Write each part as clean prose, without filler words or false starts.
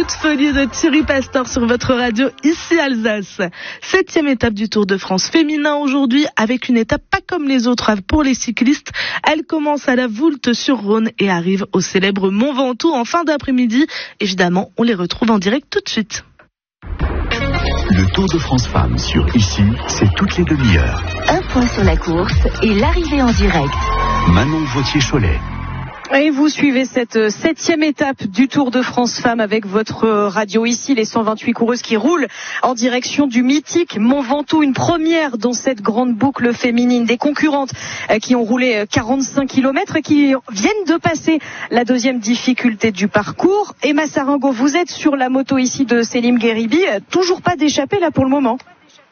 Toute folie de Thierry Pastor sur votre radio, ici Alsace. 7e étape du Tour de France féminin aujourd'hui, avec une étape pas comme les autres pour les cyclistes. Elle commence à la Voulte-sur-Rhône et arrive au célèbre Mont Ventoux en fin d'après-midi. Évidemment, on les retrouve en direct tout de suite. Le Tour de France Femmes sur Ici, c'est toutes les demi-heures. Un point sur la course et l'arrivée en direct. Manon Vautier-Cholet. Et vous suivez cette 7e étape du Tour de France Femmes avec votre radio ici, les 128 coureuses qui roulent en direction du mythique Mont Ventoux, une première dans cette grande boucle féminine. Des concurrentes qui ont roulé 45 km et qui viennent de passer la deuxième difficulté du parcours. Emma Saringo, vous êtes sur la moto ici de Selim Gheribi, toujours pas d'échappée là pour le moment.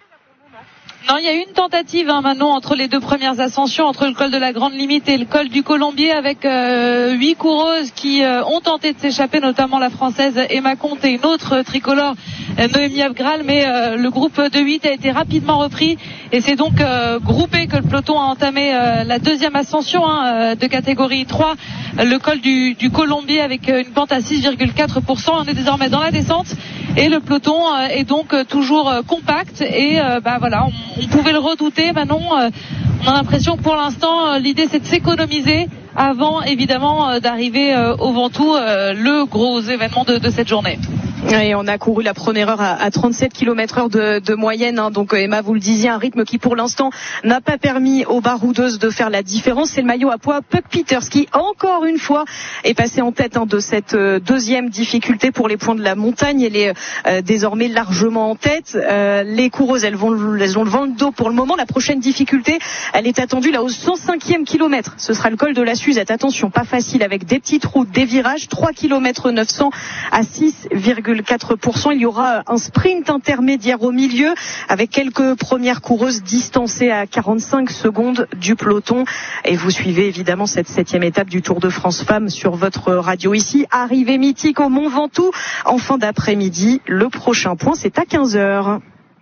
Non, il y a eu une tentative maintenant entre les deux premières ascensions, entre le col de la Grande Limite et le col du Colombier, avec 8 coureuses qui ont tenté de s'échapper, notamment la française Emma Comte et une autre tricolore, Noémie Avgral, mais le groupe de 8 a été rapidement repris et c'est donc groupé que le peloton a entamé la deuxième ascension de catégorie 3, le col du Colombier avec une pente à 6,4%. On est désormais dans la descente et le peloton est donc toujours compact et voilà, on pouvait le redouter. Manon, on a l'impression que pour l'instant l'idée c'est de s'économiser avant évidemment d'arriver au Ventoux, le gros événement de cette journée. Et on a couru la première heure à 37 km/h de moyenne. Donc Emma, vous le disiez, un rythme qui pour l'instant n'a pas permis aux baroudeuses de faire la différence. C'est le maillot à poids Puck Peters qui encore une fois est passé en tête de cette deuxième difficulté pour les points de la montagne. Elle est désormais largement en tête. Les coureuses, elles ont le vent de dos pour le moment. La prochaine difficulté, elle est attendue là au 105e kilomètre. Ce sera le col de la Suzette. Attention, pas facile avec des petites routes, des virages, 3 km 900 à 6,4%. Il y aura un sprint intermédiaire au milieu avec quelques premières coureuses distancées à 45 secondes du peloton. Et vous suivez évidemment cette 7e étape du Tour de France Femmes sur votre radio ici. Arrivée mythique au Mont Ventoux en fin d'après-midi. Le prochain point, c'est à 15h.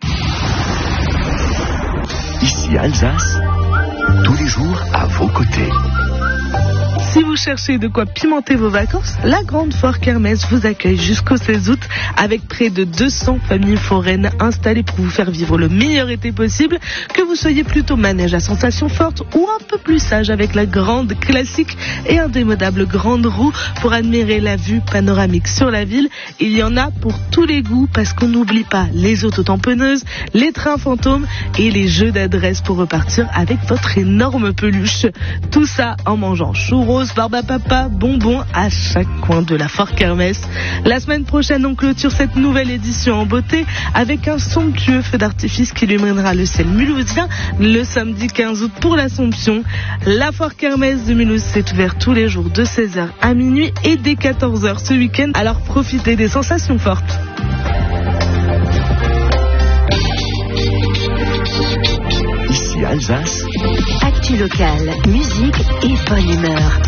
Ici Alsace, tous les jours à vos côtés. Si vous cherchez de quoi pimenter vos vacances, la Grande Foire Kermesse vous accueille jusqu'au 16 août avec près de 200 familles foraines installées pour vous faire vivre le meilleur été possible. Que vous soyez plutôt manège à sensations fortes ou un peu plus sage avec la grande classique et indémodable grande roue pour admirer la vue panoramique sur la ville, il y en a pour tous les goûts parce qu'on n'oublie pas les autotamponneuses, les trains fantômes et les jeux d'adresse pour repartir avec votre énorme peluche. Tout ça en mangeant churros, barbe à papa, bonbons à chaque coin de la Foire Kermesse. La semaine prochaine, on clôture cette nouvelle édition en beauté avec un somptueux feu d'artifice qui illuminera le ciel mulhousien le samedi 15 août pour l'Assomption. La Foire Kermesse de Mulhouse s'est ouverte tous les jours de 16h à minuit et dès 14h ce week-end. Alors profitez des sensations fortes. Ici Alsace. Actu locale, musique et bonne humeur.